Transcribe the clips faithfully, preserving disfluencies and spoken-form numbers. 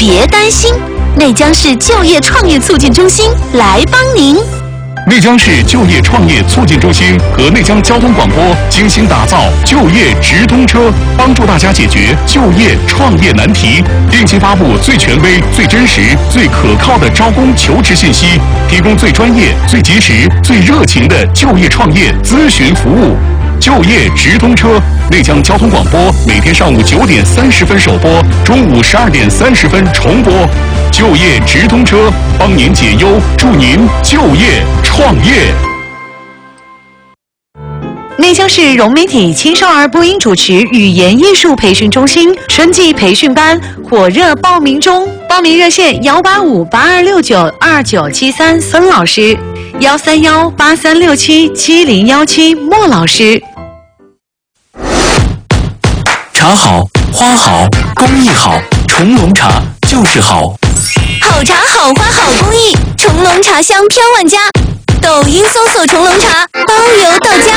别担心，内江市就业创业促进中心来帮您。 内江市就业创业促进中心和内江交通广播精心打造就业直通车，帮助大家解决就业创业难题，定期发布最权威、最真实、最可靠的招工求职信息，提供最专业、最及时、最热情的就业创业咨询服务。就业直通车，内江交通广播每天上午九点三十分首播，中午十二点三十分重播。就业直通车，帮您解忧，祝您就业创业。 内江市融媒体青少儿播音主持语言艺术培训中心春季培训班火热报名中，报名热线幺八五八二六九二九七三孙老师，幺三幺八三六七七零幺七莫老师。 茶好，花好，工艺好，重龙茶就是好。 好茶好花好工艺，重龙茶香飘万家。抖音搜索重龙茶，包邮到家。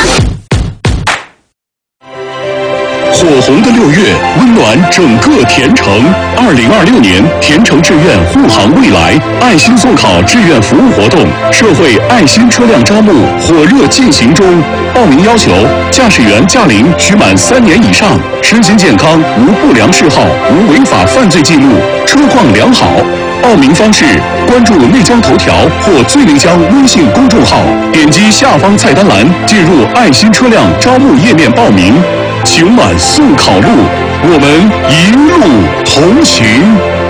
火红的六月，温暖整个田城。二零二六年田城志愿护航未来爱心送考志愿服务活动，社会爱心车辆招募火热进行中。报名要求：驾驶员驾龄需满三年以上，身心健康，无不良嗜好，无违法犯罪记录，车况良好。报名方式：关注内江头条或最内江微信公众号，点击下方菜单栏，进入爱心车辆招募页面报名。请满送考路，我们一路同行。